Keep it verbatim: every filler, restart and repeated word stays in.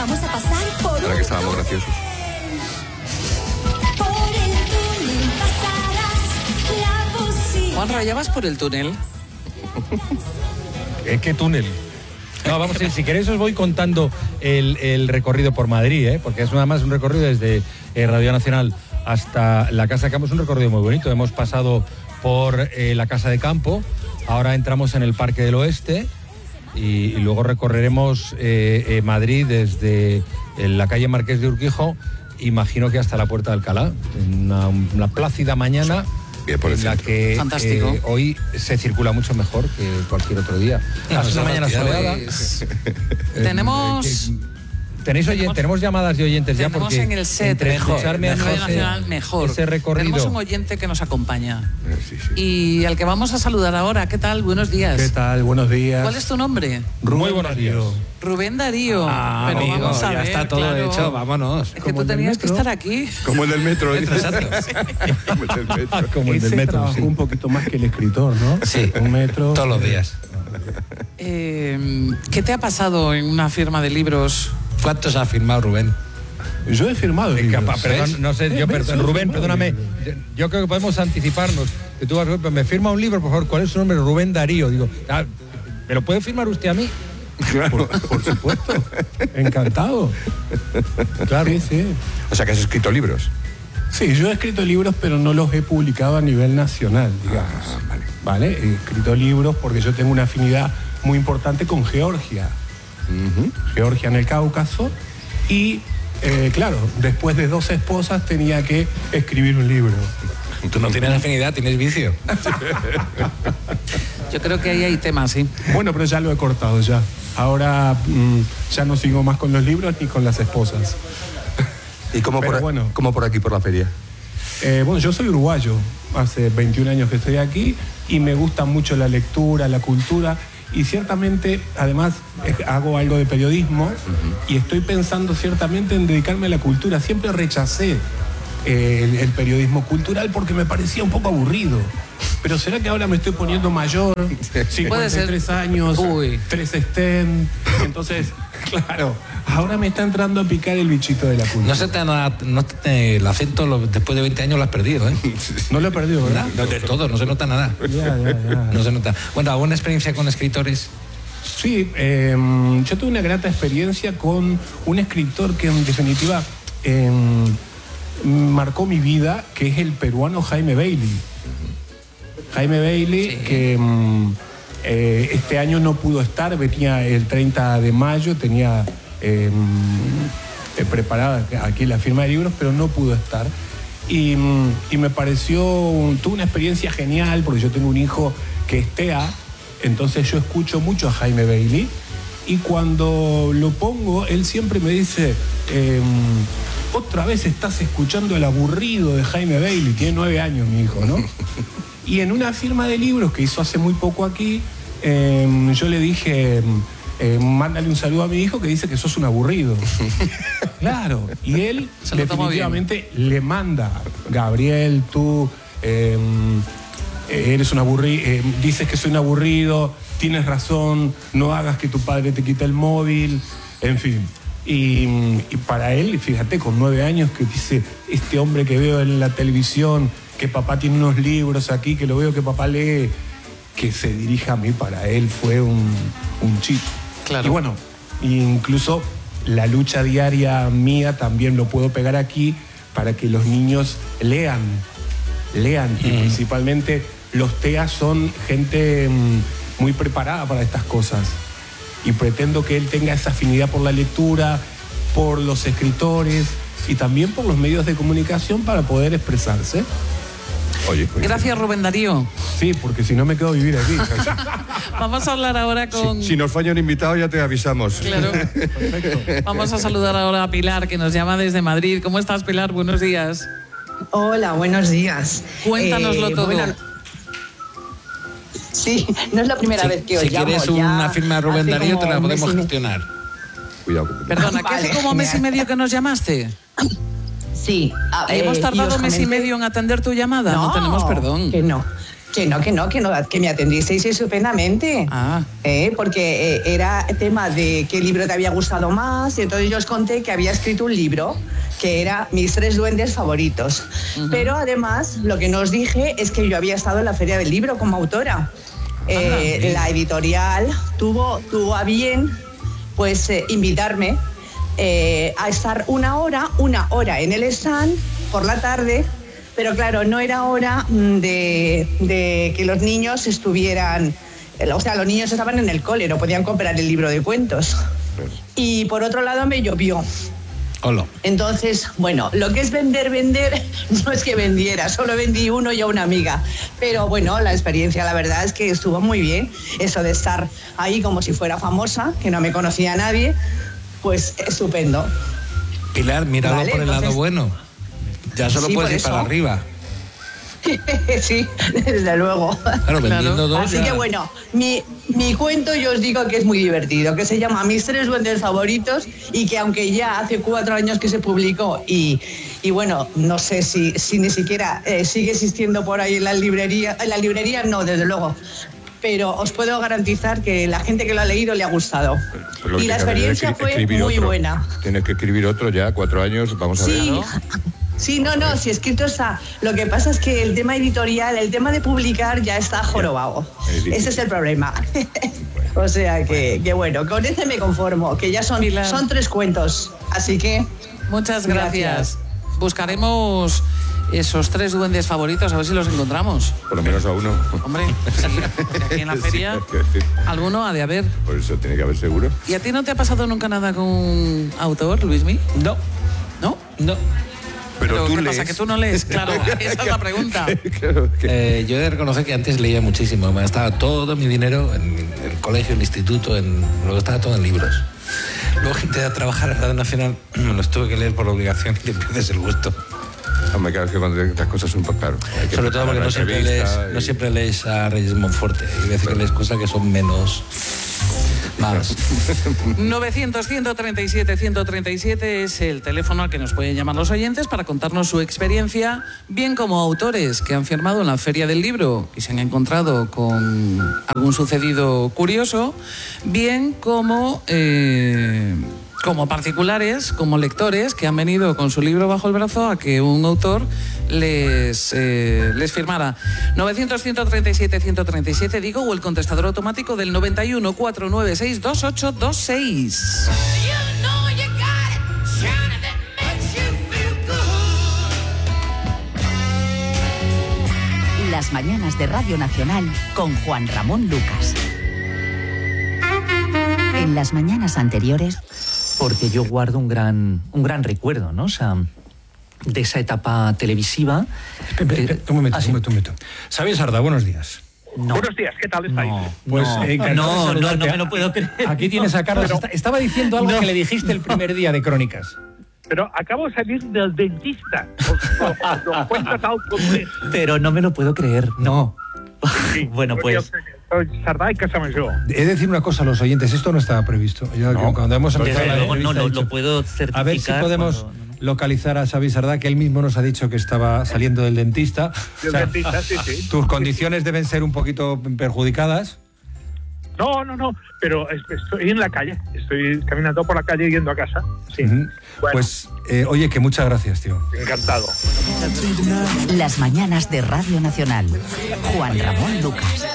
Vamos a pasar por Ahora que estábamos graciosos. Por el túnel pasarás la posibilidad. Juanra, ¿ya vas por el túnel? ¿Eh, ¿Qué túnel? No, vamos a ir, si queréis os voy contando el, el recorrido por Madrid, ¿eh? Porque es nada más un recorrido desde eh, Radio Nacional hasta la Casa de Campo. Es un recorrido muy bonito. Hemos pasado por eh, la Casa de Campo, ahora entramos en el Parque del Oeste y, y luego recorreremos eh, eh, Madrid desde eh, la calle Marqués de Urquijo, imagino que hasta la Puerta de Alcalá, en una, una plácida mañana. Bien por el en la centro. que Fantástico. eh, hoy se circula mucho mejor que cualquier otro día. No, Es una mañana soleada. Pues, Eh, tenemos... que- Tenéis oyen- tenemos llamadas de oyentes ya Tenemos porque en el set entre mejor, escucharme a en mí Radio ese- Nacional mejor. ese recorrido. Tenemos un oyente que nos acompaña. Eh, sí, sí. Y al que vamos a saludar ahora. ¿Qué tal? Buenos días. ¿Qué tal? Buenos días. ¿Cuál es tu nombre? Muy buenos días. Rubén Darío. Ah, Pero amigo, vamos a ya ver, está todo claro. hecho, vámonos. Es que Como tú el del tenías que metro. estar aquí. Como el del metro. ¿eh? Exacto. Como el del metro. Como el del Ese metro, trabajó sí. un poquito más que el escritor, ¿no? Sí, Un metro. todos los días. Eh, ¿Qué te ha pasado en una firma de libros? ¿Cuántos ha firmado Rubén? Yo he firmado Eh, libros. capa- perdón, no sé, Eh, yo, ves, perdón, yo he Rubén, firmado perdóname. libros. Yo creo que podemos anticiparnos. Que tú vas, me firma un libro, por favor. ¿Cuál es su nombre? Rubén Darío. Digo, ah, ¿me lo puede firmar usted a mí? Por, por supuesto. Encantado. Claro. Sí, sí. O sea, que has escrito libros. Sí, yo he escrito libros, pero no los he publicado a nivel nacional, digamos. Ah, vale. ¿Vale? He escrito libros porque yo tengo una afinidad muy importante con Georgia. Ujú. Georgia en el Cáucaso. Y, eh, claro, después de dos esposas tenía que escribir un libro. Tú no tienes afinidad, tienes vicio. Yo creo que ahí hay temas, sí. Bueno, pero ya lo he cortado ya. Ahora mm, ya no sigo más con los libros ni con las esposas. ¿Y cómo Pero por, bueno. cómo por aquí, por la feria? Eh, bueno, yo soy uruguayo. Hace veintiún años que estoy aquí y me gusta mucho la lectura, la cultura. Y ciertamente, además, eh, hago algo de periodismo y estoy pensando ciertamente en dedicarme a la cultura. Siempre rechacé eh, el, el periodismo cultural porque me parecía un poco aburrido. Pero ¿será que ahora me estoy poniendo mayor? cincuenta y tres años, Uy. tres STEM. Entonces, claro, ahora me está entrando a picar el bichito de la cultura. No se te ha- no te- el acento lo- después de veinte años lo has perdido, ¿eh? No lo he perdido, ¿verdad? No, de todo, no se nota nada. Ya, ya, ya. No se nota. Bueno, ¿alguna experiencia con escritores? Sí, eh, yo tuve una grata experiencia con un escritor que en definitiva eh, marcó mi vida, que es el peruano Jaime Bailey. Jaime Bailey, Sí. que mm, eh, este año no pudo estar, venía el treinta de mayo, tenía eh, mm, eh, preparada aquí la firma de libros, pero no pudo estar. Y, mm, y me pareció, tuve una experiencia genial, porque yo tengo un hijo que es T E A, entonces yo escucho mucho a Jaime Bailey, y cuando lo pongo, él siempre me dice, eh, otra vez estás escuchando el aburrido de Jaime Bailey, tiene nueve años mi hijo, ¿no? Y en una firma de libros que hizo hace muy poco aquí, eh, yo le dije, eh, mándale un saludo a mi hijo que dice que sos un aburrido. Claro, y él Se lo tomó definitivamente le manda, Gabriel, tú eh, eres un aburrido, eh, dices que soy un aburrido, tienes razón, no hagas que tu padre te quite el móvil, en fin. Y, y para él, fíjate, con nueve años que dice, este hombre que veo en la televisión, que papá tiene unos libros aquí, que lo veo que papá lee, que se dirija a mí, para él fue un, un chip. Claro. Y bueno, incluso la lucha diaria mía también lo puedo pegar aquí para que los niños lean, lean. Y principalmente los T E A son gente mm, muy preparada para estas cosas. Y pretendo que él tenga esa afinidad por la lectura, por los escritores y también por los medios de comunicación para poder expresarse. Oye, pues, Gracias, Rubén Darío. Sí, porque si no me quedo a vivir aquí. Vamos a hablar ahora con... si, si nos falla un invitado ya te avisamos. Claro. Vamos a saludar ahora a Pilar, que nos llama desde Madrid. ¿Cómo estás, Pilar? Buenos días. Hola, buenos días. Cuéntanoslo Eh, todo. bueno, sí, no es la primera Si, vez que os si llamo. quieres ya una firma de Rubén hace Darío, te como la un mes podemos y me- gestionar. Cuidado. que- Perdona, ¿qué Vale, hace como mes y genial. medio que nos llamaste? Sí. ah, ¿Hemos eh, y tardado os mes y comenté- medio en atender tu llamada? No, tenemos perdón. Que no. Que no, que no, que no, que me atendisteis estupendamente. Ah. Eh, porque eh, era tema de qué libro te había gustado más, y entonces yo os conté que había escrito un libro que era Mis tres duendes favoritos. Uh-huh. Pero además, lo que no os dije es que yo había estado en la Feria del Libro como autora. Eh, ah, la editorial tuvo, tuvo a bien pues eh, invitarme eh, a estar una hora, una hora en el stand por la tarde. Pero claro, no era hora de, de que los niños estuvieran... O sea, los niños estaban en el cole, no podían comprar el libro de cuentos. Y por otro lado me llovió. Hola. Entonces, bueno, lo que es vender, vender, no es que vendiera, solo vendí uno y a una amiga. Pero bueno, la experiencia, la verdad es que estuvo muy bien. Eso de estar ahí como si fuera famosa, que no me conocía a nadie, pues estupendo. Pilar, míralo ¿Vale? por el Entonces, lado bueno. Ya solo sí, puedes ir eso. para arriba. Sí, desde luego. Claro, vendiendo claro. dos. Así ya... que bueno, mi, mi cuento yo os digo que es muy divertido, que se llama Mis tres duendes favoritos, y que aunque ya hace cuatro años que se publicó y, y bueno, no sé si, si ni siquiera eh, sigue existiendo por ahí en la librería, en la librería no, desde luego. Pero os puedo garantizar que la gente que lo ha leído le ha gustado. Pero y la experiencia fue muy otro. buena. Tienes que escribir otro ya, cuatro años, vamos a sí. ver, ¿no? Sí, no, no, si escrito está. Lo que pasa es que el tema editorial, el tema de publicar ya está jorobado. Ese es el problema. O sea que, que bueno, con ese me conformo, que ya son, son tres cuentos. Así que... Muchas gracias. gracias. Buscaremos esos tres duendes favoritos, a ver si los encontramos. Por lo menos a uno. Hombre, sí, porque aquí en la feria sí, alguno ha de haber. Por eso tiene que haber seguro. ¿Y a ti no te ha pasado nunca nada con un autor, Luismi? No. ¿No? No. Pero, Pero tú ¿qué lees? pasa? Que tú no lees, claro, esa es la pregunta. Claro, que... eh, yo he de reconocer que antes leía muchísimo, me gastaba todo mi dinero en el colegio, en el instituto, en, me lo gastaba todo en libros. Luego que entré a trabajar en Radio Nacional, me los tuve que leer por obligación y le pierdes el gusto. Hombre, claro, es que cuando las cosas son pues, claro. Sobre todo porque no siempre, lees, y... no siempre lees a Reyes Monforte, hay veces claro. que lees cosas que son menos... Más. novecientos, ciento treinta y siete, ciento treinta y siete es el teléfono al que nos pueden llamar los oyentes para contarnos su experiencia, bien como autores que han firmado en la Feria del Libro y se han encontrado con algún sucedido curioso, bien como, eh, como particulares, como lectores que han venido con su libro bajo el brazo a que un autor les, eh, les firmara. novecientos, ciento treinta y siete, ciento treinta y siete, digo, o el contestador automático del noventa y uno, cuatrocientos noventa y seis, veintiocho veintiséis. Las mañanas de Radio Nacional con Juan Ramón Lucas. En las mañanas anteriores, porque yo guardo un gran, un gran recuerdo, ¿no? O sea, de esa etapa televisiva. Espera, espera, un momento, ah, sí. un momento, un momento. Xavier Sardá, buenos días. No. Buenos días, ¿qué tal estáis? No, pues no, eh, no, no, no me lo puedo creer. Aquí tienes a Carlos. Pero, Está, estaba diciendo algo no. que le dijiste el primer día de Crónicas. Pero acabo de salir del dentista. Os, os, os cuenta tal como es. Pero no me lo puedo creer, no. Sí, bueno, pues... Soy Sardá y Casamayó. He de decir una cosa a los oyentes, esto no estaba previsto. Yo, no. Cuando hemos empezado la luego, no, no, dicho, lo puedo certificar. A ver si podemos cuando, no, no. localizar a Xavier Sardá, que él mismo nos ha dicho que estaba saliendo del dentista. Del o sea, dentista, sí, sí. Tus condiciones deben ser un poquito perjudicadas. No, no, no, pero estoy en la calle, estoy caminando por la calle yendo a casa. Sí. Uh-huh. Bueno. Pues, eh, oye, que muchas gracias, tío. Encantado. Las mañanas de Radio Nacional. Juan Ramón Lucas.